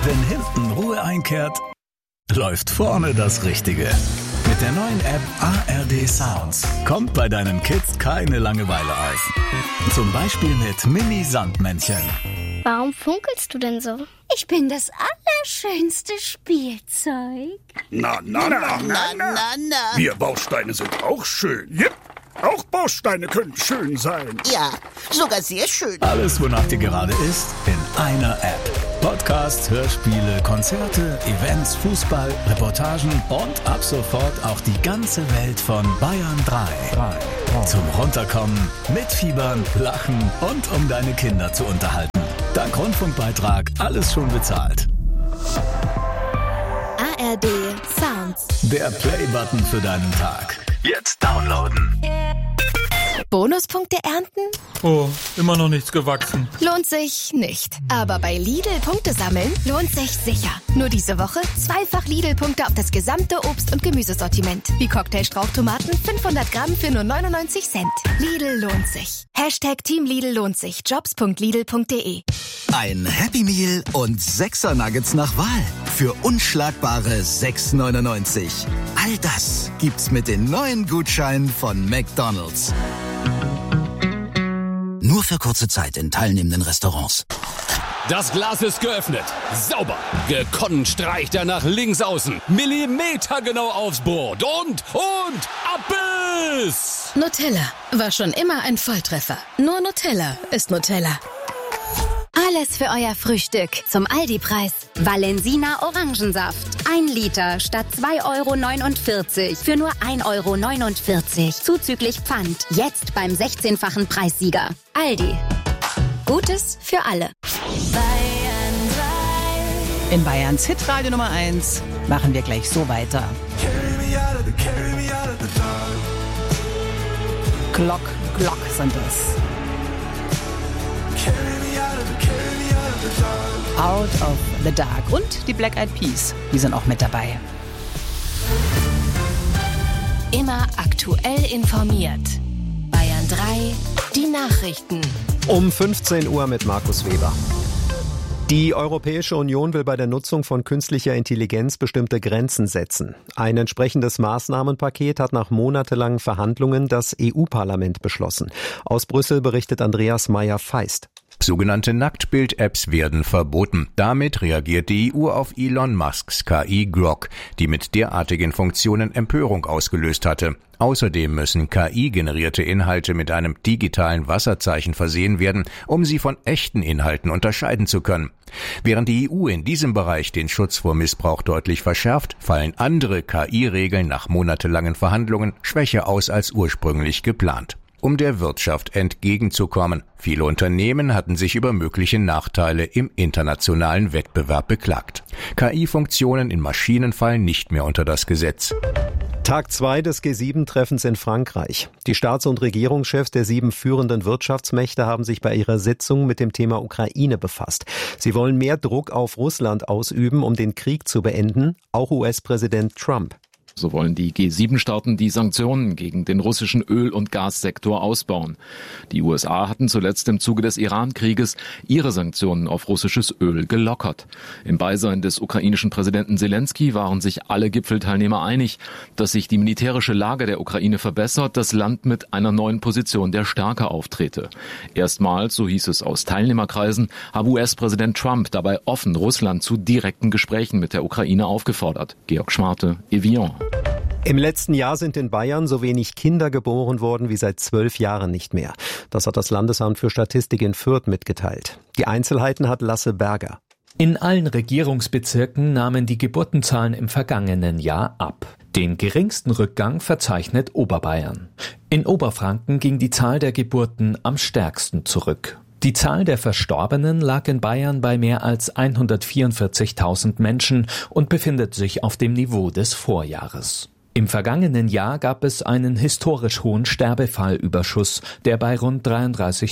Wenn hinten Ruhe einkehrt, läuft vorne das Richtige. Mit der neuen App ARD Sounds kommt bei deinen Kids keine Langeweile auf. Zum Beispiel mit Mini-Sandmännchen. Warum funkelst du denn so? Ich bin das allerschönste Spielzeug. Na. Wir Bausteine sind auch schön. Yep. Auch Bausteine können schön sein. Ja, sogar sehr schön. Alles, wonach dir gerade ist, in einer App. Podcasts, Hörspiele, Konzerte, Events, Fußball, Reportagen und ab sofort auch die ganze Welt von Bayern 3. Zum Runterkommen, mitfiebern, lachen und um deine Kinder zu unterhalten. Dank Rundfunkbeitrag alles schon bezahlt. ARD Sounds. Der Play-Button für deinen Tag. Jetzt downloaden. Bonuspunkte ernten? Oh, immer noch nichts gewachsen. Lohnt sich nicht. Aber bei Lidl Punkte sammeln lohnt sich sicher. Nur diese Woche 2-fach Lidl-Punkte auf das gesamte Obst- und Gemüsesortiment. Wie Cocktailstrauchtomaten 500 Gramm für nur 99 Cent. Lidl lohnt sich. Hashtag Team Lidl lohnt sich. Jobs.lidl.de. Ein Happy Meal und 6er Nuggets nach Wahl. Für unschlagbare 6,99. All das gibt's mit den neuen Gutscheinen von McDonald's. Nur für kurze Zeit in teilnehmenden Restaurants. Das Glas ist geöffnet. Sauber. Gekonnt streicht er nach links außen. Millimetergenau aufs Brot. Und Abbiss! Nutella war schon immer ein Volltreffer. Nur Nutella ist Nutella. Alles für euer Frühstück zum Aldi-Preis. Valensina Orangensaft. 1 Liter statt 2,49 € für nur 1,49 €. Zuzüglich Pfand. Jetzt beim 16-fachen Preissieger. Aldi. Gutes für alle. In Bayerns Hitradio Nummer 1 machen wir gleich so weiter. Glock sind es. Out of the Dark. Und die Black Eyed Peas, die sind auch mit dabei. Immer aktuell informiert. Bayern 3, die Nachrichten. Um 15 Uhr mit Markus Weber. Die Europäische Union will bei der Nutzung von künstlicher Intelligenz bestimmte Grenzen setzen. Ein entsprechendes Maßnahmenpaket hat nach monatelangen Verhandlungen das EU-Parlament beschlossen. Aus Brüssel berichtet Andreas Meyer-Feist. Sogenannte Nacktbild-Apps werden verboten. Damit reagiert die EU auf Elon Musks KI Grok, die mit derartigen Funktionen Empörung ausgelöst hatte. Außerdem müssen KI-generierte Inhalte mit einem digitalen Wasserzeichen versehen werden, um sie von echten Inhalten unterscheiden zu können. Während die EU in diesem Bereich den Schutz vor Missbrauch deutlich verschärft, fallen andere KI-Regeln nach monatelangen Verhandlungen schwächer aus als ursprünglich geplant. Um der Wirtschaft entgegenzukommen. Viele Unternehmen hatten sich über mögliche Nachteile im internationalen Wettbewerb beklagt. KI-Funktionen in Maschinen fallen nicht mehr unter das Gesetz. Tag 2 des G7-Treffens in Frankreich. Die Staats- und Regierungschefs der 7 führenden Wirtschaftsmächte haben sich bei ihrer Sitzung mit dem Thema Ukraine befasst. Sie wollen mehr Druck auf Russland ausüben, um den Krieg zu beenden, auch US-Präsident Trump. So wollen die G7-Staaten die Sanktionen gegen den russischen Öl- und Gassektor ausbauen. Die USA hatten zuletzt im Zuge des Iran-Krieges ihre Sanktionen auf russisches Öl gelockert. Im Beisein des ukrainischen Präsidenten Zelensky waren sich alle Gipfelteilnehmer einig, dass sich die militärische Lage der Ukraine verbessert, das Land mit einer neuen Position der Stärke auftrete. Erstmals, so hieß es aus Teilnehmerkreisen, habe US-Präsident Trump dabei offen Russland zu direkten Gesprächen mit der Ukraine aufgefordert. Georg Schmarte, Evian. Im letzten Jahr sind in Bayern so wenig Kinder geboren worden wie seit 12 Jahren nicht mehr. Das hat das Landesamt für Statistik in Fürth mitgeteilt. Die Einzelheiten hat Lasse Berger. In allen Regierungsbezirken nahmen die Geburtenzahlen im vergangenen Jahr ab. Den geringsten Rückgang verzeichnet Oberbayern. In Oberfranken ging die Zahl der Geburten am stärksten zurück. Die Zahl der Verstorbenen lag in Bayern bei mehr als 144.000 Menschen und befindet sich auf dem Niveau des Vorjahres. Im vergangenen Jahr gab es einen historisch hohen Sterbefallüberschuss, der bei rund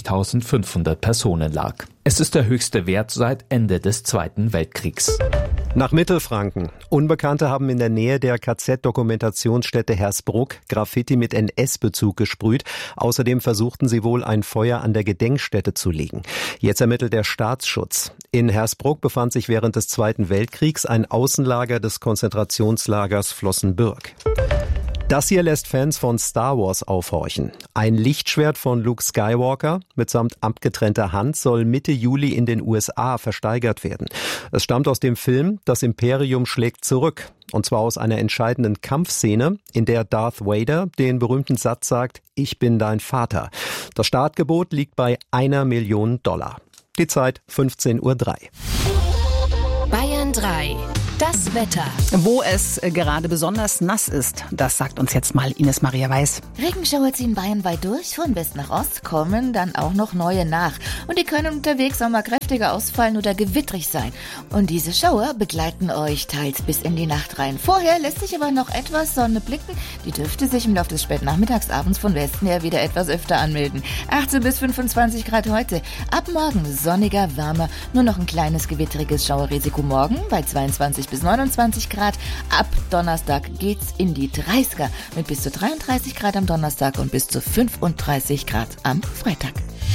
33.500 Personen lag. Es ist der höchste Wert seit Ende des Zweiten Weltkriegs. Nach Mittelfranken. Unbekannte haben in der Nähe der KZ-Dokumentationsstätte Hersbruck Graffiti mit NS-Bezug gesprüht. Außerdem versuchten sie wohl, ein Feuer an der Gedenkstätte zu legen. Jetzt ermittelt der Staatsschutz. In Hersbruck befand sich während des Zweiten Weltkriegs ein Außenlager des Konzentrationslagers Flossenbürg. Das hier lässt Fans von Star Wars aufhorchen. Ein Lichtschwert von Luke Skywalker mitsamt abgetrennter Hand soll Mitte Juli in den USA versteigert werden. Es stammt aus dem Film Das Imperium schlägt zurück. Und zwar aus einer entscheidenden Kampfszene, in der Darth Vader den berühmten Satz sagt, ich bin dein Vater. Das Startgebot liegt bei $1 Million. Die Zeit 15:03 Uhr. Bayern 3. Das Wetter. Wo es gerade besonders nass ist, das sagt uns jetzt mal Ines Maria Weiß. Regenschauer ziehen bayernweit durch, von West nach Ost kommen dann auch noch neue nach. Und die können unterwegs auch mal kräftiger ausfallen oder gewittrig sein. Und diese Schauer begleiten euch teils bis in die Nacht rein. Vorher lässt sich aber noch etwas Sonne blicken. Die dürfte sich im Laufe des Spätnachmittags, abends von Westen her wieder etwas öfter anmelden. 18 bis 25 Grad heute. Ab morgen sonniger, wärmer, nur noch ein kleines gewittriges Schauerrisiko morgen bei 22 bis 29 Grad. Ab Donnerstag geht's in die 30er mit bis zu 33 Grad am Donnerstag und bis zu 35 Grad am Freitag.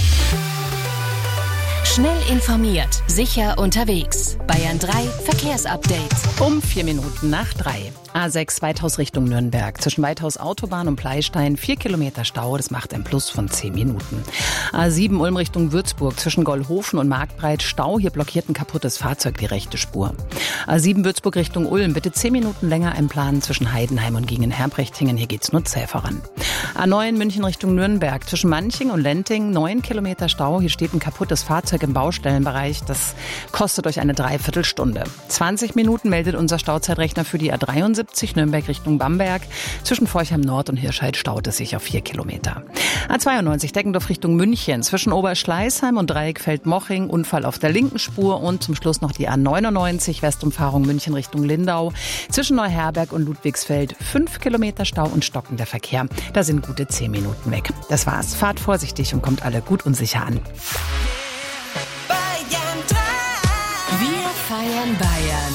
Schnell informiert, sicher unterwegs. Bayern 3 Verkehrsupdate. Um 4 Minuten nach 3. A6 Weithaus Richtung Nürnberg. Zwischen Weithaus Autobahn und Pleistein 4 Kilometer Stau. Das macht ein Plus von 10 Minuten. A7 Ulm Richtung Würzburg. Zwischen Gollhofen und Marktbreit Stau. Hier blockiert ein kaputtes Fahrzeug die rechte Spur. A7 Würzburg Richtung Ulm. Bitte 10 Minuten länger einplanen zwischen Heidenheim und Gingen-Herbrechting. Hier geht's nur zäh voran. A9 München Richtung Nürnberg. Zwischen Manching und Lenting 9 Kilometer Stau. Hier steht ein kaputtes Fahrzeug im Baustellenbereich. Das kostet euch eine Dreiviertelstunde. 20 Minuten meldet unser Stauzeitrechner für die A73 Nürnberg Richtung Bamberg. Zwischen Forchheim Nord und Hirscheid staut es sich auf 4 Kilometer. A92 Deckendorf Richtung München. Zwischen Oberschleißheim und Dreieckfeld-Moching Unfall auf der linken Spur und zum Schluss noch die A99 Westumfahrung München Richtung Lindau. Zwischen Neuherberg und Ludwigsfeld 5 Kilometer Stau und stockender Verkehr. Da sind gute 10 Minuten weg. Das war's. Fahrt vorsichtig und kommt alle gut und sicher an. Wir feiern Bayern.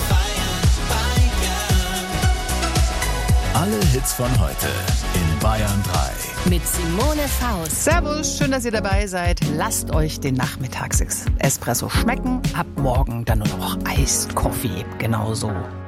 Alle Hits von heute in Bayern 3. Mit Simone Faust. Servus, schön, dass ihr dabei seid. Lasst euch den Nachmittags-Espresso schmecken. Ab morgen dann nur noch Iced Coffee. Genauso